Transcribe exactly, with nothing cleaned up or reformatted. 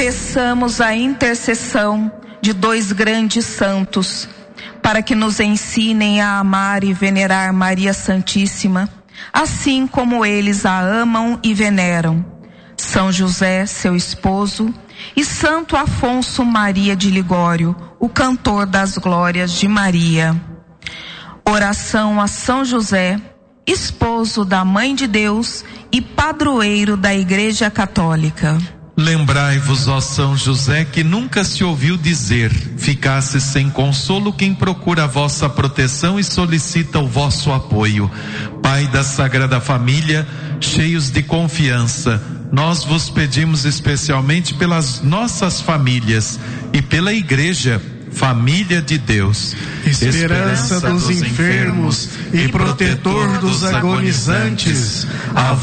peçamos a intercessão de dois grandes santos, para que nos ensinem a amar e venerar Maria Santíssima, assim como eles a amam e veneram. São José, seu esposo, e Santo Afonso Maria de Ligório, o cantor das glórias de Maria. Oração a São José, esposo da Mãe de Deus e padroeiro da Igreja Católica. Lembrai-vos, ó São José, que nunca se ouviu dizer: ficasse sem consolo quem procura a vossa proteção e solicita o vosso apoio. Pai da Sagrada Família, cheios de confiança, nós vos pedimos especialmente pelas nossas famílias e pela Igreja, família de Deus, esperança dos enfermos e protetor dos agonizantes.